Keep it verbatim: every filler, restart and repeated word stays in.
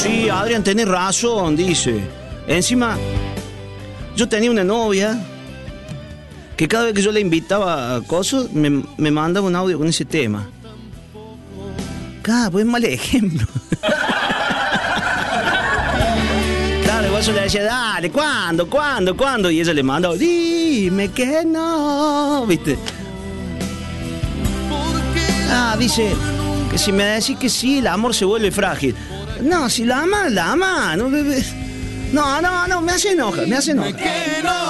Sí, Adrián, tenés razón, dice. Encima, yo tenía una novia que cada vez que yo le invitaba a cosas, me, me mandaba un audio con ese tema. Claro, pues mal ejemplo. Claro, igual yo le decía, dale, ¿cuándo, cuándo, cuándo? Y ella le mandaba, dime que no, ¿viste? Ah, dice que si me decís que sí, el amor se vuelve frágil. No, si la ama, la ama. No, no, no, no, me hace enojar, me hace enojar.